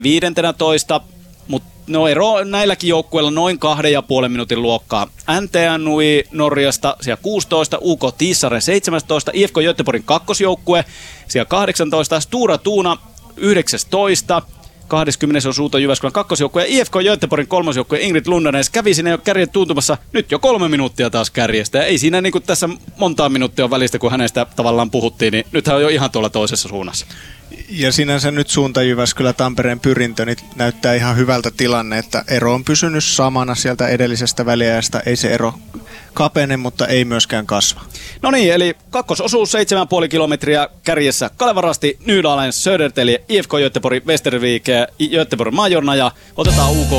15, mutta no ero näilläkin joukkueilla noin 2,5 minuutin luokkaa. NTNUI Norjasta siellä 16, UK Tissare 17, IFK Göteborgin kakkosjoukkue siellä 18, Stura Tuuna 19, 20. on Suuto Jyväskylän kakkosjoukkue ja IFK Göteborgin kolmosjoukkue Ingrid Lundanes kävi sinne jo kärjen tuntumassa nyt jo 3 minuuttia taas kärjestä. Ja ei siinä niin kuin tässä montaa minuuttia välistä, kun hänestä tavallaan puhuttiin, niin nyt hän on jo ihan tuolla toisessa suunnassa. Ja sinänsä nyt suunta Jyväskylä Tampereen Pyrintö niin näyttää ihan hyvältä tilanne, että ero on pysynyt samana sieltä edellisestä väliajasta. Ei se ero kapene, mutta ei myöskään kasva. No niin, eli kakkososuus 7,5 kilometriä kärjessä Kaleva Rasti, Nydalen, Södertälje, IFK Göteborg, Västervik, Göteborg Majorna ja otetaan UK